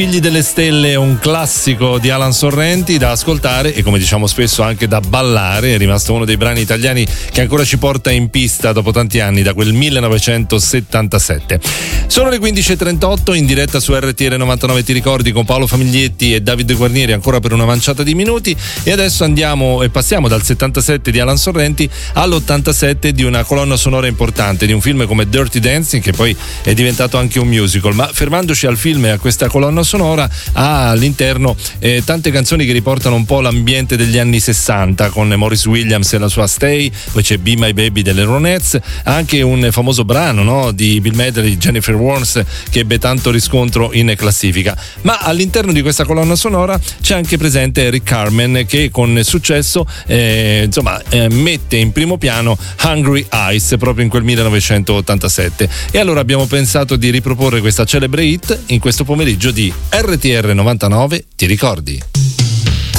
Figli delle Stelle, un classico di Alan Sorrenti da ascoltare e, come diciamo spesso, anche da ballare. È rimasto uno dei brani italiani che ancora ci porta in pista dopo tanti anni, da quel 1977. Sono le 15.38 in diretta su RTL 99, ti ricordi, con Paolo Famiglietti e Davide Guarnieri ancora per una manciata di minuti. E adesso andiamo e passiamo dal 77 di Alan Sorrenti all'87 di una colonna sonora importante, di un film come Dirty Dancing, che poi è diventato anche un musical. Ma fermandoci al film e a questa colonna sonora, ha all'interno tante canzoni che riportano un po' l'ambiente degli anni 60, con Maurice Williams e la sua Stay, poi c'è Be My Baby delle Ronettes, anche un famoso brano, no, di Bill Medley, Jennifer Warnes, che ebbe tanto riscontro in classifica. Ma all'interno di questa colonna sonora c'è anche presente Eric Carmen, che con successo mette in primo piano Hungry Eyes proprio in quel 1987. E allora abbiamo pensato di riproporre questa celebre hit in questo pomeriggio di RTR 99, ti ricordi?